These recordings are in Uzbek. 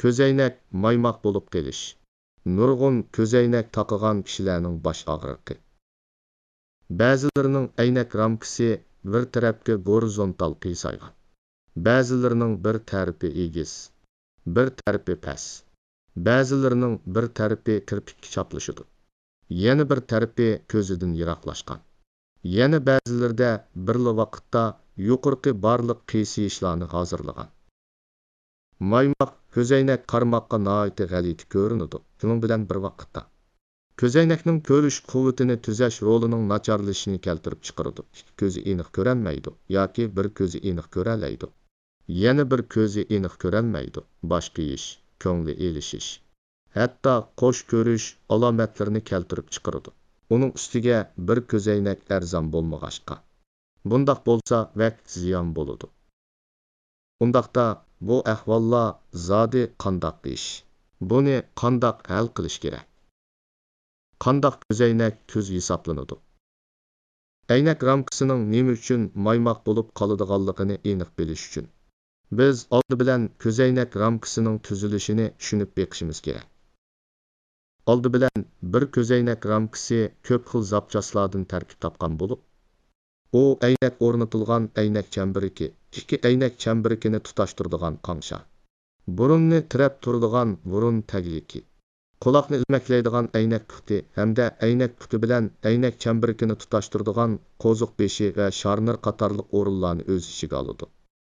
ko'zoynak maymoq bo'lib qelish. Nurg'un ko'zoynak taqıgan kishilarning bosh og'riqi. Ba'zilarining aynak ramkasi bir tarafga gorizontal qiyshaygan. Ba'zilarining bir tarafi egiz, bir tarafi past. Ba'zilarining bir tarafi kirpikka chaplashidi. Yana bir tarafi ko'zidan yiroqlashgan. Yana ba'zilarida birla vaqtda yuqorqi barliq qiyshayishlarni hozirlagan. Maymoq ko'zoynak qarmoqqa nihoyat g'alati ko'rinadi. Shuning bilan bir vaqtda ko'zoynakning ko'rish quvvatini tuzash rolining nacharlashishini keltirib chiqaradi. Ko'zi aniq ko'ranmaydi yoki bir ko'zi aniq ko'ralaydi. Yana bir ko'zi aniq ko'ranmaydi. Bosh qiyish, ko'ngli elishish, hatto qo'sh ko'rish alomatlarini keltirib chiqaradi. Uning ustiga bir ko'zoynak arzon bo'lmag'achqa. Bundaq bo'lsa vaqt ziyon bo'ladi. Undaqda bu ahvollar zodi qandoq ish? Buni qandoq hal qilish kerak? Qandoq ko'zoynak tuz hisoblanadi? Aynak ramkasining nima uchun maymoq bo'lib qoladiganligini aniq bilish uchun biz oldi bilan ko'zoynak ramkasining tuzilishini tushunib beqishimiz kerak. Oldi bilan bir ko'zoynak ramkasi ko'p xil zapchaslardan tarkib topgan bo'lib, u aynak o'rnatilgan aynak chambiriki, ikki aynak chambirikini tutashtiradigan qancha, burunni tirab turadigan burun tagliki, quloqni ilmaklaydigan aynak puti hamda aynak puti bilan aynak chambirikini tutashtiradigan qo'ziq beshi va sharnir qatorliq o'rinlarni o'z ichiga oladi.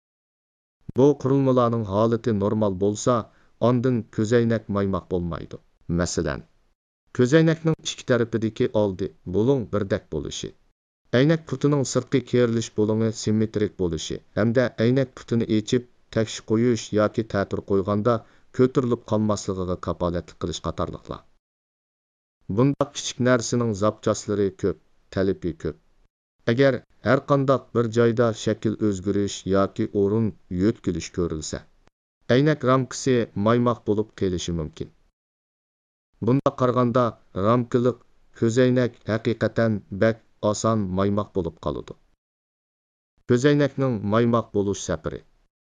Bu qurilmalarning holati normal bo'lsa, ondan ko'zoynak maymoq bo'lmaydi. Masalan, ko'zoynakning ikki tarafidagi oldi bo'ling birdek bo'lishi, aynak putining sirtqi kerilish bo'lingi simmetrik bo'lishi hamda aynak putini echib takshi qo'yish yoki ta'tir qo'yganda ko'tarilib qolmasligiga kapolatlik qilish qatorliqlar. Bundaq kichik narsaning zapchaslari ko'p, talabi ko'p. Agar har qanday bir joyda shakl o'zgarish yoki o'rin yo'tkilish ko'rilsa, aynak ramkasi maymoq bo'lib qolishi mumkin. Bunda qaraganda ramkaliq ko'zoynak haqiqatan bak oson maymoq bo'lib qoladi. Ko'zoynakning maymoq bo'lish safari.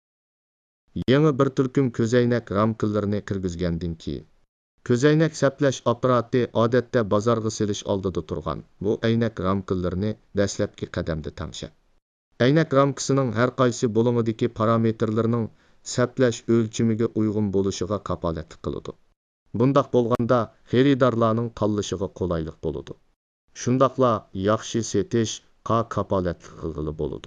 Yangi bir turkum ko'zoynak ramkalarini kirgizgandan keyin ko'zoynak saplash apparati odatda bozorga selish oldida turgan bu aynak ramkalarini dastlabki qadamda tangshab, aynak ramkasining har qaysi bo'limiga parametrlarning saplash o'lchamiga uyg'un bo'lishiga kapolatlik qiladi. Bundaq bo'lganda xaridorlarning tanlashiga qulaylik bo'ladi. Shundaqla yaxshi setish kapolatlik qilg'ili bo'ladi.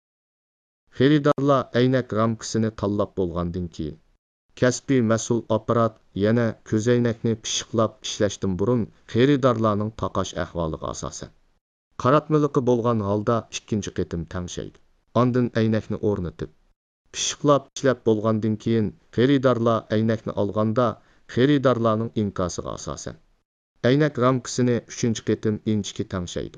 Xaridorlar aynak ramkasini tanlab bo'lgandan keyin kasbiy mas'ul apparat yana ko'zoynakni pishiqlab ishlashdan burun xaridorlarning taqash ahvoliga asosan qaratmaliqi bo'lgan holda ikkinchi qitim tangshaydi. Ondan aynakni o'rnatib, pishiqlab ishlab bo'lgandan keyin xaridorlar aynakni olganda xaridorlarning inkosiga asosan aynak ramkasini uchinchi qitim inchki tangshaydi.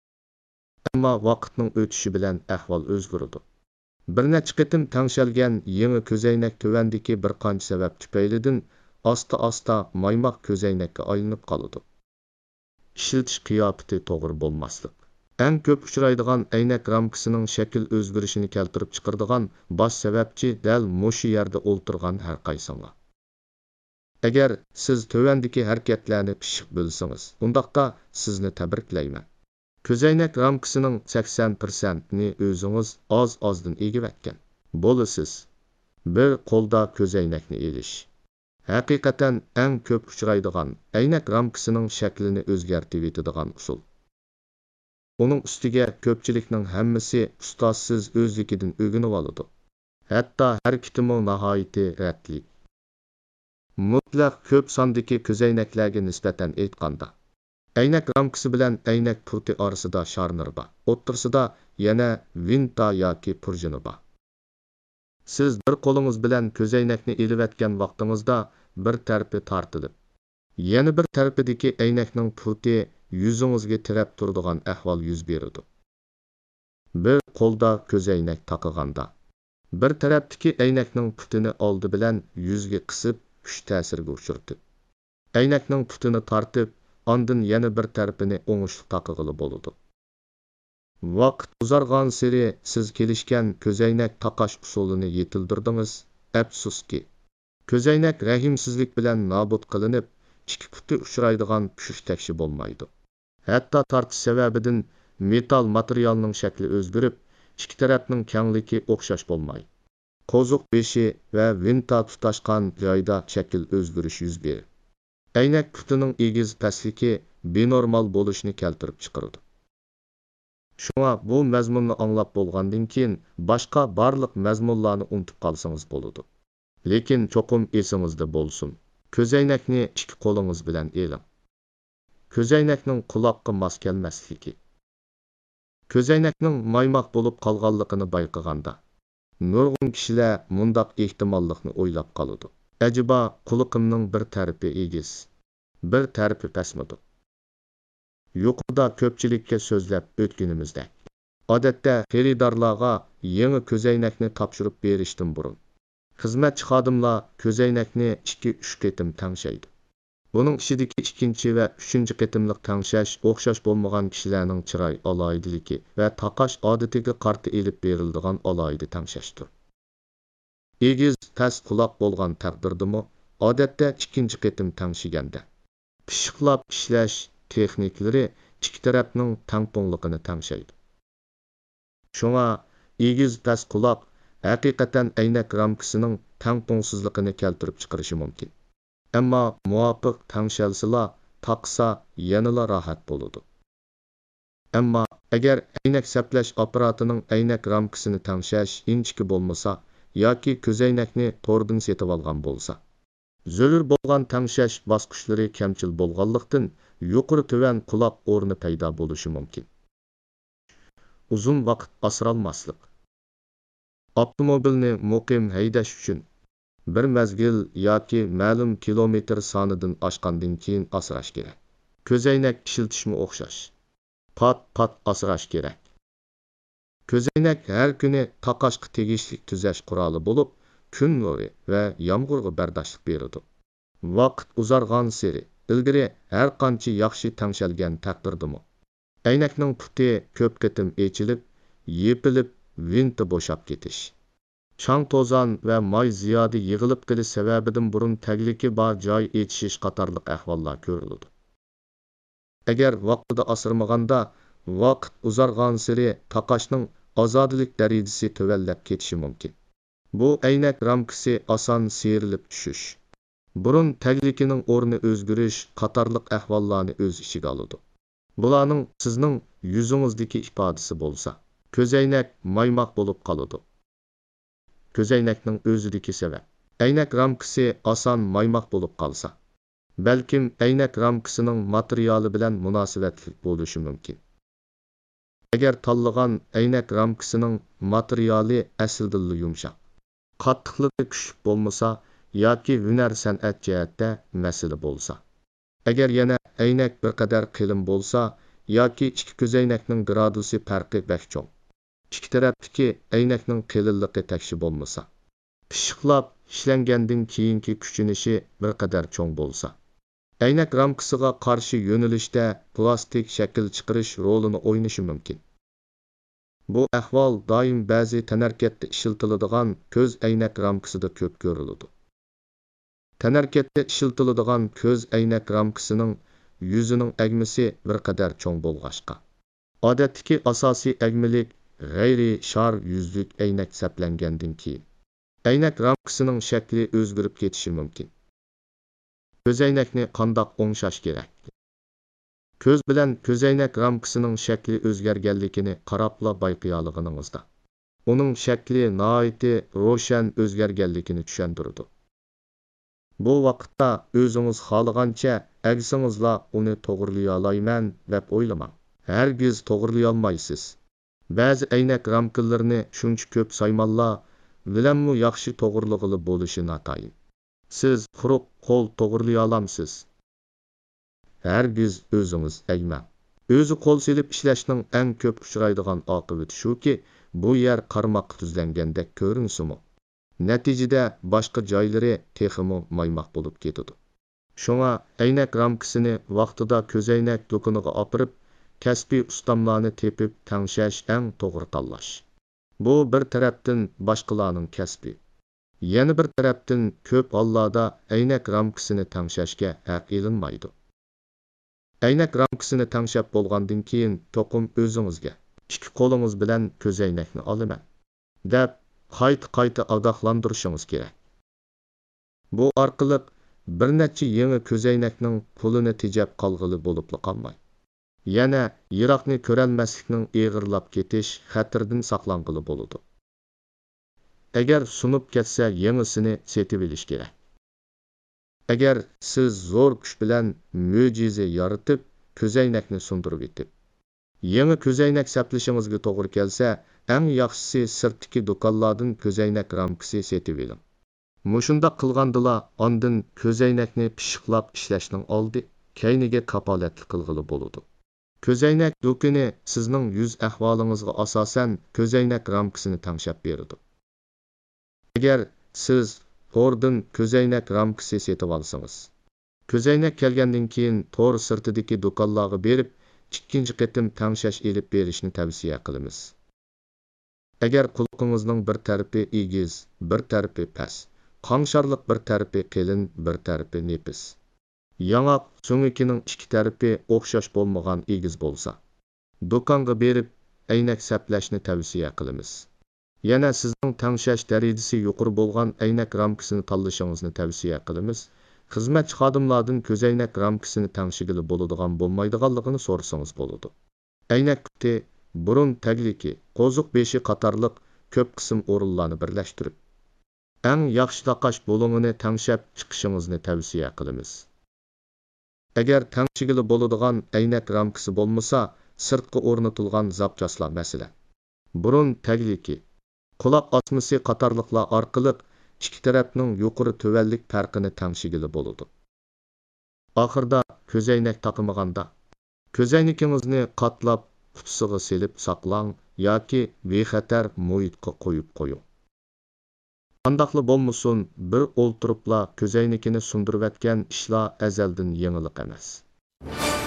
Ammo vaqtning o'tishi bilan ahvol o'zgaradi. Bir necha qitim tangshalgan yangi ko'zoynak tuvandagi bir qancha sabab tufaylidan asta-asta maymoq ko'zoynakka aylanib qoladi. Ishlatish qiyofati to'g'ri bo'lmaslik. Eng ko'p uchraydigan aynak ramkasining shakl o'zgarishini keltirib chiqaradigan bosh sababchi dal mushu yerda o'ltirgan har qaysinga. Agar siz tuvandagi harakatlarni pishiq bilsangiz, undaqda sizni tabriklayman. Ko'zoynak ramkasining 80%ni o'zingiz oz-ozdan egivatgan bo'lasiz. Bir qo'lda ko'zoynakni elish haqiqatan eng ko'p uchraydigan aynak ramkasining shaklini o'zgartirib etadigan usul. Uning ustiga ko'pchilikning hammasi ustozsiz o'zligidan o'rganib oladi. Hatto harakatimi nihoyatda ratli. Mutlaq ko'p sondagi ko'zoynaklarga nisbatan aytganda aynak ramkasi bilan aynak puti orasida sharnir bor. O'ttirsida yana vinta yoki purjini bor. Siz bir qo'lingiz bilan ko'zoynakni elivatgan vaqtingizda bir tarafi tortilib, yana bir tarafidagi aynakning puti yuzingizga tirab turadigan ahvol yuz beradi. Bir qo'lda ko'zoynak taqiganda bir tarafdagi aynakning putini oldi bilan yuzga qisib kuch ta'siriga uchirtib, aynakning putini tortib ondan yana bir tarafini o'ngishli taqig'ili bo'ladi. Vaqt uzargan siri siz kelishgan ko'zoynak taqash usulini yetildirdingiz. Afsuski, Ko'zoynak rahimsizlik bilan nobud qilinib, ikki puti uchraydigan pushtakshi bo'lmaydi. Hatto tortish sababidan metall materialning shakli o'zgarib, ikki tarafning kengligi o'xshash bo'lmaydi. Qo'ziq beshi va vinta tutashgan joyda shakl o'zgarish yuz beradi. Aynak putining egiz pastligi benormal bo'lishni keltirib chiqaradi. Shunga bu mazmunni anglab bo'lgandan keyin boshqa barliq mazmunlarni unutib qolsangiz bo'ladi. Lekin cho'qim esingizda bo'lsin. Ko'zoynakni ikki qo'lingiz bilan eling. Ko'zoynakning quloqqa mos kelmasligi. Ko'zoynakning maymoq bo'lib qolganligini bayqaganda, nurg'un kishilar mundaq ehtimollikni o'ylab qoladi. Ajiba quloqimning bir tarafi egiz, bir tarafi pasmidi. Yuqorida ko'pchilikka so'zlab o'tganimizda, odatda xaridorlarga yangi ko'zoynakni topshirib berishdan burun xizmatchi xodimlar ko'zoynakni 2-3 qatim tangshaydi. Buning ichidagi ikkinchi va uchinchi qatimliq tangshash o'xshash bo'lmagan kishilarning chiroy aloyidligi va taqash odatiga qarta elib beriladigan aloyidi tangshashdir. Egiz tas quloq bo'lgan taqdirdimi, odatda ikkinchi qatim tangshiganda pishiqlab ishlash texniklari ikki tarafning tangpongliqini tangshaydi. Shunga egiz tas quloq haqiqatan aynak ramkasining tangpongsizligini keltirib chiqarishi mumkin. Ammo muvofiq tangshalsila, taqsa yanada rohat bo'ladi. Ammo agar aynak saplash apparatining aynak ramkasini tangshash inchiki bo'lmasa yoki ko'zoynakni to'rdan setib olgan bo'lsa, zo'r bo'lgan tangshash bosqichlari kamchil bo'lganlikdan yuqori tuvan quloq o'rni paydo bo'lishi mumkin. Uzun vaqt asralmaslik. Avtomobilni muqim haydash uchun bir mezgil yoki ma'lum kilometr sonidan oshgandan keyin asrash kerak. Ko'zoynak ishiltishmi o'xshash. Pat asrash kerak. Ko'zoynak har kuni taqashga tegishli tuzash quroli bo'lib, kun nuri va yomg'irga bardoshlik beradi. Vaqt uzargan sari ilgari har qancha yaxshi tangshalgan taqdirdimi, aynakning puti ko'p qatim echilib, yepilib, vinti bo'shab ketish, chang to'zon va moy ziyoda yig'ilib qilish sababidan burun tagliki bor joy echishish qatorliq ahvollar ko'riladi. Agar vaqtida asrmaganda, vaqt uzargan sari taqashning ozodlik darajasi tuvallab ketishi mumkin. Bu aynak ramkasi oson siyrilib tushish, burun taglikining o'rni o'zgarish qatorliq ahvollarni o'z ichiga oladi. Bularning sizning yuzingizdagi ifodasi bo'lsa, ko'zoynak maymoq bo'lib qoladi. Ko'zoynakning o'zidagi sabab. Aynak ramkasi oson maymoq bo'lib qolsa, balkim aynak ramkasining materiali bilan munosabatli bo'lishi mumkin. Agar tanlagan aynak ramkasining materiali aslida yumshoq, qattiqligi kuchli bo'lmasa yoki hunar san'at jihatda masala bo'lsa, agar yana aynak bir qadar qalin bo'lsa yoki ikki ko'zoynakning gradusi farqi bakchoq, ikki tarafdagi aynakning qalinligi takshi bo'lmasa, pishiqlab ishlangandan keyingi kuchinishi bir qadar cho'ng bo'lsa, aynak ramkasiga qarshi yo'nalishda plastik shakl chiqarish rolini o'ynashi mumkin. Bu ahvol doim ba'zi tanarkatda ishiltiladigan ko'z aynak ramkasida ko'p ko'riladi. Tanarkatda ishiltiladigan ko'z aynak ramkasining yuzining agmasi bir qadar cho'ng bo'lg'ashqa, odatdagi asosiy agmilik g'ayri shar yuzlik aynak saplangandan keyin aynak ramkasining shakli o'zgarib ketishi mumkin. Ko'zoynakni qandoq o'ngshash kerak? Ko'z bilan ko'zoynak ramkasining shakli o'zgarganligini qarabla bayqayolganingizda, uning shakli nihoyatda ro'shan o'zgarganligini tushuntiradi. Bu vaqtda o'zingiz xohlagancha agsingizla uni to'g'rilay olmayman deb o'ylamang. Hargiz to'g'rilay olmaysiz. Ba'zi aynak ramkalarini shuncha ko'p saymonlar bilanmi yaxshi to'g'rilig'ili bo'lishi notayin. Siz quruq qo'l to'g'rilay olamsiz. Hargiz o'zingiz agmang. O'zi qo'l selib ishlashning eng ko'p uchraydigan oqibati shuki, bu yer qarmoqqa tuzlangandek ko'rinsimi. Natijada boshqa joylari texmi maymoq bo'lib ketadi. Shunga aynak ramkasini vaqtida ko'zoynak do'koniga opirib, kasbiy ustamlarni tepib tangshash eng to'g'ri tanlash. Bu bir tarafdan boshqalarning kasbi. Yana bir tarafdan ko'p hollarda aynak ramkasini tangshashga haq elinmaydi. Aynak ramkasini tangshab bo'lgandan keyin to'qim o'zingizga ikki qo'lingiz bilan ko'zoynakni olaman deb qayta ogohlantirishingiz kerak. Bu orqali bir necha yangi ko'zoynakning pulini tejab qolg'ili bo'lib qolmay, yana yiroqni ko'rolmaslikning eg'irlab ketish xatardan saqlanqili bo'ladi. Agar sunib ketsa yangisini setib olish kerak. Agar siz zo'r kuch bilan mo'jiza yaratib ko'zoynakni sundirib etib, yangi ko'zoynak saplashingizga to'g'ri kelsa, eng yaxshisi sirtdagi do'konlardan ko'zoynak ramkasi setib oling. Mushunda qilgandila ondan ko'zoynakni pishiqlab ishlashning oldi keyniga kapolatli qilg'ili bo'ladi. Ko'zoynak do'koni sizning yuz ahvolingizga asosan ko'zoynak ramkasini tangshab beradi. Agar siz to'rdan ko'zoynak ramkasi setib olsangiz, ko'zoynak kelgandan keyin to'r sirtidagi do'konlarga berib, ikkinchi qatim tangshash elib berishni tavsiya qilamiz. Agar quloqingizning bir tarafi egiz, bir tarafi past, qanşarlıq bir tarafi qalin, bir tarafi nepis, yanoq so'ngikining ikki tarafi o'xshash bo'lmagan egiz bo'lsa, do'konga berib aynak saplashni tavsiya qilamiz. Yana sizning tangshash darajasi yuqori bo'lgan aynak ramkasini tanlashingizni tavsiya qilamiz. Xizmatchi xodimlardan ko'zoynak ramkasini tangshigili bo'ladigan bo'lmaydiganligini so'rasangiz bo'ladi. Aynak quti, burun tagliki, qo'ziq beshi qatorliq ko'p qism o'rinlarni birlashtirib, eng yaxshi taqash bo'lumini tangshab chiqishingizni tavsiya qilamiz. Agar tangshigili bo'ladigan aynak ramkasi bo'lmasa, sirtqa o'rnatilgan zapchaslar masalan, burun tagliki, quloq osmasi qatorliqlar orqali ikki tarafning yuqori tuvanlik farqini tangshigili bo'ladi. Oxirda ko'zoynak taqmaganda ko'zoynakingizni qatlab qutisiga selib saqlang yoki bexatar muhitga qo'yib qo'ying. Qandaqli bo'lmasin, bir o'ltiribla ko'zoynakini sundirib etgan ishlar azaldan yangilik emas.